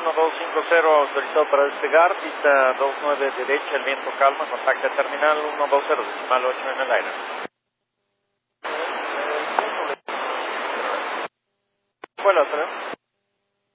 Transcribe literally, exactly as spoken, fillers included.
uno dos cinco cero autorizado para despegar, pista dos nueve derecha, el viento calma, contacta terminal uno dos cero, decimal ocho en el aire. Vuelo, hasta luego.